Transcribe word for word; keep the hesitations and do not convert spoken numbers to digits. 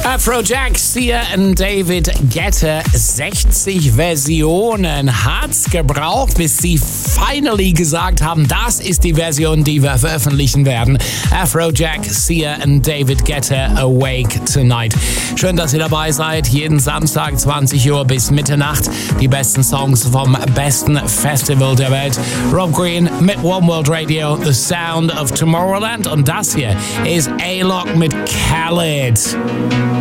Afrojack, Sia und David Guetta. sechzig Versionen hat's gebraucht, bis sie finally gesagt haben, das ist die Version, die wir veröffentlichen werden. Afrojack, Sia und David Guetta, Awake Tonight. Schön, dass ihr dabei seid. Jeden Samstag zwanzig Uhr bis Mitternacht. Die besten Songs vom besten Festival der Welt. Rob Green mit One World Radio, The Sound of Tomorrowland. Und das hier ist A-Lock mit Khaled.